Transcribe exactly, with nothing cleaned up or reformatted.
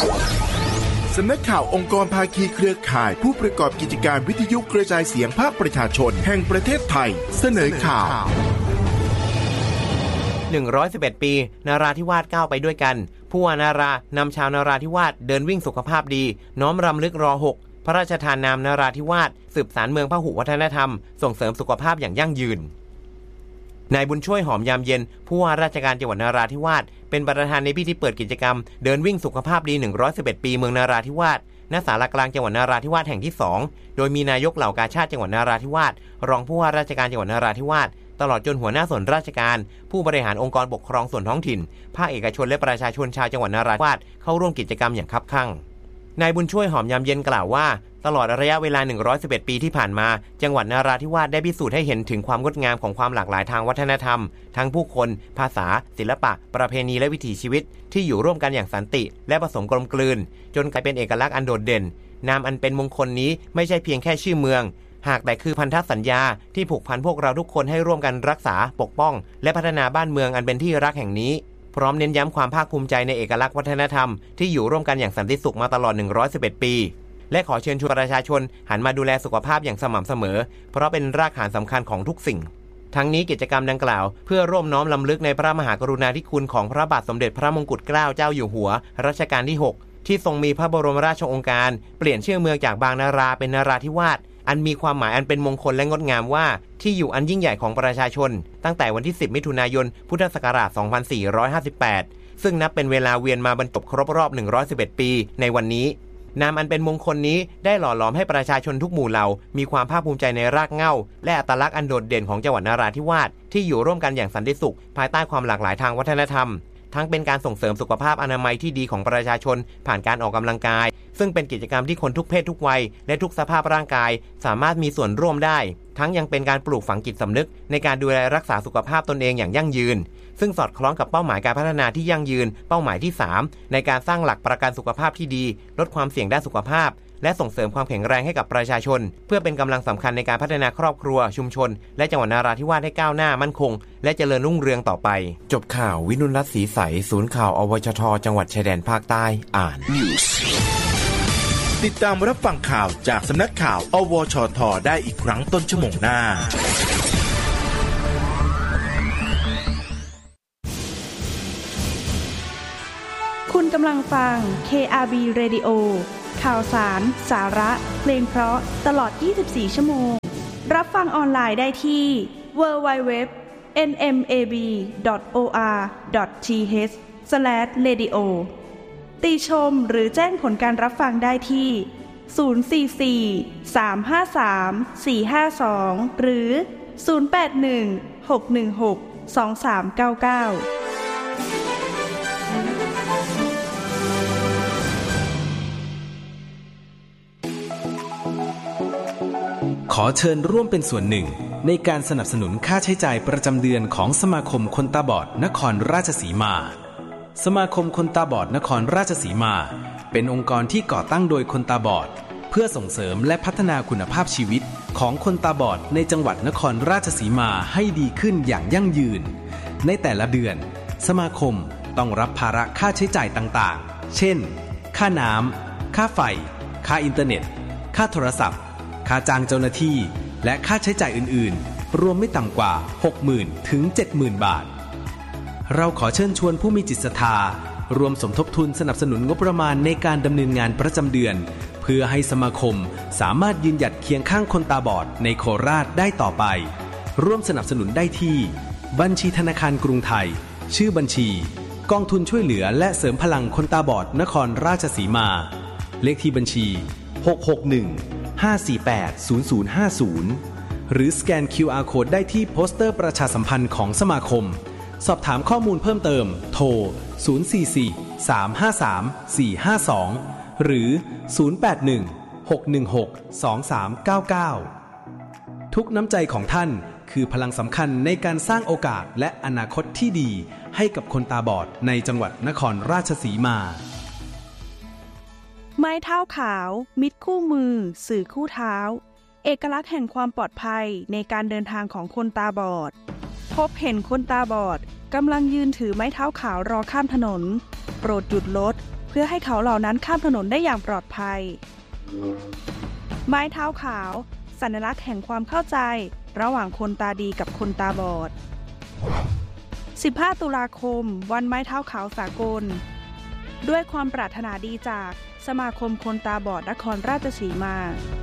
สำนักข่าวองค์กรภาคีเครือข่ายผู้ประกอบกิจการวิทยุกระจายเสียงภาคประชาชนแห่งประเทศไทยเสนอข่าวหนึ่งร้อยสิบเอ็ดปีนาราธิวาสก้าวไปด้วยกันผู้ว่านารานำชาวนาราธิวาสเดินวิ่งสุขภาพดีน้อมรำลึกรอหกพระราชทานนามนาราธิวาสสืบสานเมืองพหุวัฒนธรรมส่งเสริมสุขภาพอย่างยั่งยืนนายบุญช่วยหอมยามเย็นผู้ว่าราชการจังหวัดนราธิวาสเป็นประธานในพิธีเปิดกิจกรรมเดินวิ่งสุขภาพดีหนึ่งร้อยสิบเอ็ดปีเมืองนราธิวาสณศาลากลางจังหวัดนราธิวาสแห่งที่สองโดยมีนายกเหล่ากาชาดจังหวัดนราธิวาสรองผู้ว่าราชการจังหวัดนราธิวาสตลอดจนหัวหน้าส่วนราชการผู้บริหารองค์กรปกครองส่วนท้องถิ่นภาคเอกชนและประชาชนชาวจังหวัดนราธิวาสเข้าร่วมกิจกรรมอย่างคับคั่งนายบุญช่วยหอมยามเย็นกล่าวว่าตลอดระยะเวลาหนึ่งร้อยสิบเอ็ดปีที่ผ่านมาจังหวัดนราธิวาสได้พิสูจน์ให้เห็นถึงความงดงามของความหลากหลายทางวัฒนธรรมทั้งผู้คนภาษาศิลปะประเพณีและวิถีชีวิตที่อยู่ร่วมกันอย่างสันติและผสมกลมกลืนจนกลายเป็นเอกลักษณ์อันโดดเด่นนามอันเป็นมงคลนี้ไม่ใช่เพียงแค่ชื่อเมืองหากแต่คือพันธสัญญาที่ผูกพันพวกเราทุกคนให้ร่วมกันรักษาปกป้องและพัฒนาบ้านเมืองอันเป็นที่รักแห่งนี้พร้อมเน้นย้ำความภาคภูมิใจในเอกลักษณ์วัฒนธรรมที่อยู่ร่วมกันอย่างสันติสุขมาตลอดหนึ่งร้อยสิบเอ็ดปีและขอเชิญชวนประชาชนหันมาดูแลสุขภาพอย่างสม่ำเสมอเพราะเป็นรากฐานสำคัญของทุกสิ่งทั้งนี้กิจกรรมดังกล่าวเพื่อร่วมน้อมรำลึกในพระมหากรุณาธิคุณของพระบาทสมเด็จพระมงกุฎเกล้าเจ้าอยู่หัวรัชกาลที่หกที่ทรงมีพระบรมราชโองการเปลี่ยนชื่อเมืองจากบางนาราเป็นนราธิวาสอันมีความหมายอันเป็นมงคลและงดงามว่าที่อยู่อันยิ่งใหญ่ของประชาชนตั้งแต่วันที่สิบมิถุนายนพุทธศักราชสองพันสี่ร้อยห้าสิบแปดซึ่งนับเป็นเวลาเวียนมาบรรจบครบรอบหนึ่งร้อยสิบเอ็ดปีในวันนี้นามอันเป็นมงคลนี้ได้หล่อหลอมให้ประชาชนทุกหมู่เหล่ามีความภาคภูมิใจในรากเหง้าและอัตลักษณ์อันโดดเด่นของจังหวัดนราธิวาสที่อยู่ร่วมกันอย่างสันติสุขภายใต้ความหลากหลายทางวัฒนธรรมทั้งเป็นการส่งเสริมสุขภาพอนามัยที่ดีของประชาชนผ่านการออกกำลังกายซึ่งเป็นกิจกรรมที่คนทุกเพศทุกวัยและทุกสภาพร่างกายสามารถมีส่วนร่วมได้ทั้งยังเป็นการปลูกฝังจิตสำนึกในการดูแลรักษาสุขภาพตนเองอย่างยั่งยืนซึ่งสอดคล้องกับเป้าหมายการพัฒนาที่ยั่งยืนเป้าหมายที่สามในการสร้างหลักประกันสุขภาพที่ดีลดความเสี่ยงด้านสุขภาพและส่งเสริมความแข็งแรงให้กับประชาชนเพื่อเป็นกำลังสำคัญในการพัฒนาครอบครัวชุมชนและจังหวัดนราธิวาสให้ก้าวหน้ามั่นคงและเจริญรุ่งเรืองต่อไปจบข่าววินุรัตน์ศรีใสศูนย์ข่าวอวชทจังหวัดชายแดนภาคใต้อ่านติดตามรับฟังข่าวจากสำนักข่าวอวชทได้อีกครั้งต้นชั่วโมงหน้าคุณกำลังฟัง เค อาร์ บี Radio ข่าวสารสาระเพลงเพราะตลอดยี่สิบสี่ชั่วโมงรับฟังออนไลน์ได้ที่ ดับเบิลยู ดับเบิลยู ดับเบิลยู ดอท เอ็น เอ็ม เอ บี ดอท โอ อาร์ ดอท ที เอช สแลช เรดิโอ ติชมหรือแจ้งผลการรับฟังได้ที่ศูนย์ สี่ สี่ สาม ห้า สาม สี่ ห้า สองหรือศูนย์ แปด หนึ่ง หก หนึ่ง หก สอง สาม เก้า เก้าขอเชิญร่วมเป็นส่วนหนึ่งในการสนับสนุนค่าใช้จ่ายประจำเดือนของสมาคมคนตาบอดนครราชสีมาสมาคมคนตาบอดนครราชสีมาเป็นองค์กรที่ก่อตั้งโดยคนตาบอดเพื่อส่งเสริมและพัฒนาคุณภาพชีวิตของคนตาบอดในจังหวัดนครราชสีมาให้ดีขึ้นอย่างยั่งยืนในแต่ละเดือนสมาคมต้องรับภาระค่าใช้จ่ายต่างๆเช่นค่าน้ำค่าไฟค่าอินเทอร์เน็ตค่าโทรศัพท์ค่าจ้างเจ้าหน้าที่และค่าใช้จ่ายอื่นๆรวมไม่ต่ำกว่า หกหมื่น ถึง เจ็ดหมื่น บาทเราขอเชิญชวนผู้มีจิตศรัทธารวมสมทบทุนสนับสนุนงบประมาณในการดำเนินงานประจำเดือนเพื่อให้สมาคมสามารถยืนหยัดเคียงข้างคนตาบอดในโคราชได้ต่อไปร่วมสนับสนุนได้ที่บัญชีธนาคารกรุงไทยชื่อบัญชีกองทุนช่วยเหลือและเสริมพลังคนตาบอดนครราชสีมาเลขที่บัญชีหก หก หนึ่ง ห้า สี่ แปด ศูนย์ ศูนย์ ห้า ศูนย์หรือสแกน คิว อาร์ Code ได้ที่โปสเตอร์ประชาสัมพันธ์ของสมาคมสอบถามข้อมูลเพิ่มเติมโทรศูนย์ สี่ สี่ สาม ห้า สาม สี่ ห้า สองหรือศูนย์ แปด หนึ่ง หก หนึ่ง หก สอง สาม เก้า เก้าทุกน้ำใจของท่านคือพลังสำคัญในการสร้างโอกาสและอนาคตที่ดีให้กับคนตาบอดในจังหวัดนครราชสีมาไม้เท้าขาวมิตรคู่มือสื่อคู่เท้าเอกลักษณ์แห่งความปลอดภัยในการเดินทางของคนตาบอดพบเห็นคนตาบอดกำลังยืนถือไม้เท้าขาวรอข้ามถนนโปรดหยุดรถเพื่อให้เขาเหล่านั้นข้ามถนนได้อย่างปลอดภัยไม้เท้าขาวสัญลักษณ์แห่งความเข้าใจระหว่างคนตาดีกับคนตาบอดสิบห้าตุลาคมวันไม้เท้าขาวสากลด้วยความปรารถนาดีจากสมาคมคนตาบอดนครราชสีมา